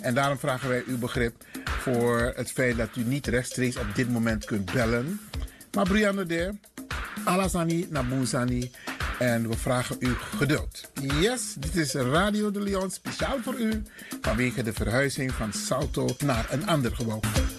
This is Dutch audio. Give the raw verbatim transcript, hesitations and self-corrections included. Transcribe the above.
En daarom vragen wij uw begrip voor het feit dat u niet rechtstreeks op dit moment kunt bellen. Maar Brianne de, Alasani Nabuzani. En we vragen u geduld. Yes, dit is Radio de Leon speciaal voor u vanwege de verhuizing van Salto naar een ander gebouw.